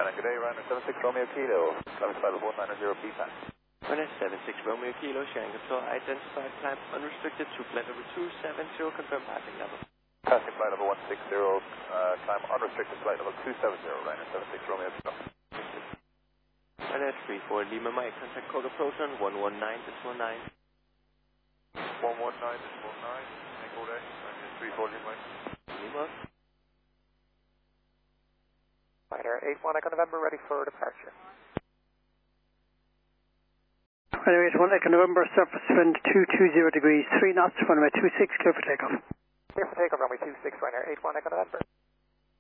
Good day, Ryanair 76 Romeo Kilo, climb flight level 190 PTAC. Ryanair 76 Romeo Kilo, sharing control, identified, climb unrestricted to flight level 270, confirm passing level. Passing flight level 160, climb unrestricted flight level 270, Ryanair 76 Romeo Kilo. Ryanair 34 Lima Mike, contact Coga Proton 119.19. 119.19, Echo Day, Ryanair 34 Lima Mike. Lima. Ryanair 81 Echo November, ready for departure. Ryanair 81 Echo November, surface wind 220 degrees, 3 knots, runway 26, clear for takeoff. Clear for takeoff, runway 26, Ryanair 81 Echo November.